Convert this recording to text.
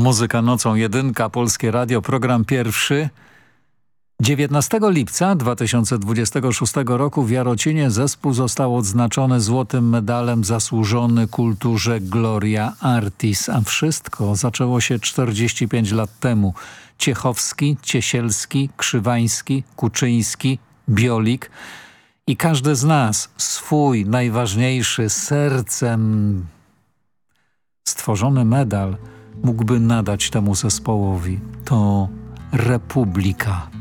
Muzyka nocą, jedynka, Polskie Radio, program pierwszy. 19 lipca 2026 roku w Jarocinie zespół został odznaczony złotym medalem zasłużony kulturze Gloria Artis. A wszystko zaczęło się 45 lat temu. Ciechowski, Ciesielski, Krzywański, Kuczyński, Biolik i każdy z nas swój najważniejszy sercem stworzony medal mógłby nadać temu zespołowi. To Republika.